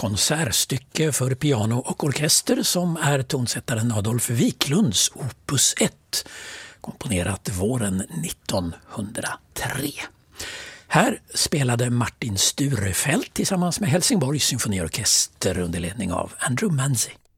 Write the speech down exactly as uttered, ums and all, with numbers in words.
konsertstycke för piano och orkester som är tonsättaren Adolf Wiklunds opus ett, komponerat våren nittonhundratre. Här spelade Martin Sturefelt tillsammans med Helsingborgs symfoniorkester under ledning av Andrew Manzi.